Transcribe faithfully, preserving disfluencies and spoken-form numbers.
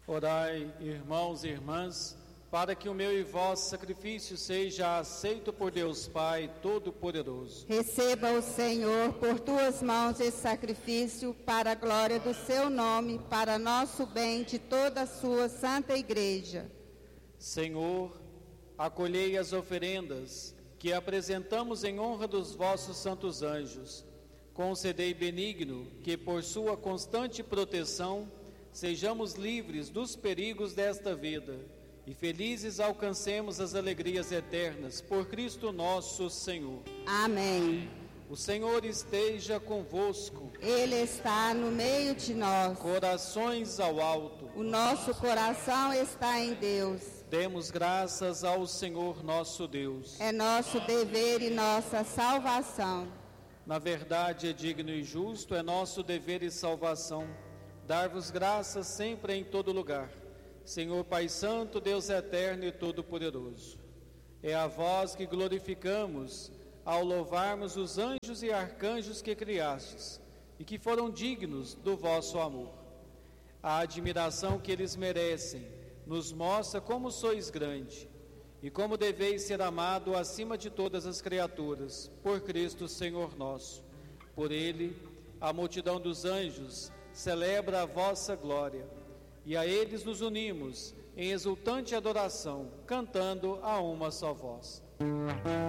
Orai, irmãos e irmãs, para que o meu e vosso sacrifício seja aceito por Deus Pai Todo-Poderoso. Receba o Senhor por tuas mãos esse sacrifício para a glória do seu nome, para nosso bem de toda a sua santa igreja. Senhor, acolhei as oferendas que apresentamos em honra dos vossos santos anjos. Concedei benigno que, por sua constante proteção, sejamos livres dos perigos desta vida e felizes alcancemos as alegrias eternas por Cristo nosso Senhor. Amém. O Senhor esteja convosco. Ele está no meio de nós. Corações ao alto. O nosso coração está em Deus. Demos graças ao Senhor nosso Deus. É nosso dever e nossa salvação. Na verdade, é digno e justo, é nosso dever e salvação dar-vos graças sempre em todo lugar, Senhor Pai Santo, Deus eterno e todo-poderoso. É a vós que glorificamos ao louvarmos os anjos e arcanjos que criastes e que foram dignos do vosso amor. A admiração que eles merecem nos mostra como sois grande e como deveis ser amado acima de todas as criaturas, por Cristo Senhor nosso. Por ele, a multidão dos anjos celebra a vossa glória, e a eles nos unimos em exultante adoração, cantando a uma só voz.